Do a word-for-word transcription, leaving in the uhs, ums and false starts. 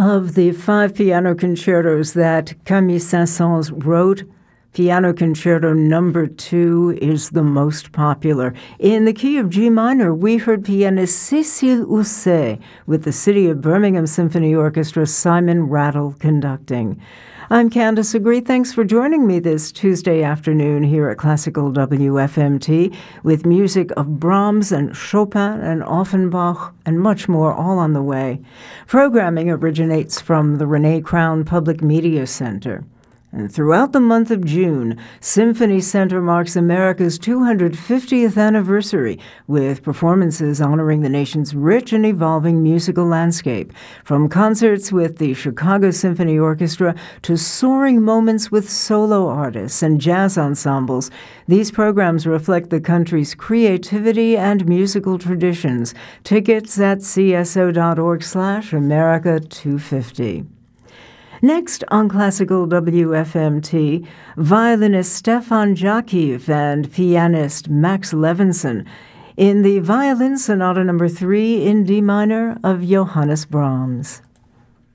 Of the five piano concertos that Camille Saint-Saëns wrote, Piano Concerto Number Two is the most popular. In the key of G minor, we heard pianist Cécile Housset with the City of Birmingham Symphony Orchestra, Simon Rattle conducting. I'm Candace Agree. Thanks for joining me this Tuesday afternoon here at Classical W F M T with music of Brahms and Chopin and Offenbach and much more all on the way. Programming originates from the Renee Crown Public Media Center. And throughout the month of June, Symphony Center marks America's two hundred fiftieth anniversary with performances honoring the nation's rich and evolving musical landscape, from concerts with the Chicago Symphony Orchestra to soaring moments with solo artists and jazz ensembles. These programs reflect the country's creativity and musical traditions. Tickets at cso.org slash America 250. Next on Classical W F M T, violinist Stefan Jakiv and pianist Max Levinson in the Violin Sonata Number Three in D minor of Johannes Brahms.